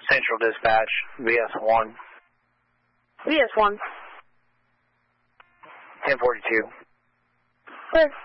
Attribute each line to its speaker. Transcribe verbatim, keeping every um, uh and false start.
Speaker 1: Central Dispatch, V S one.
Speaker 2: V S one.
Speaker 1: ten forty-two.
Speaker 2: Clear.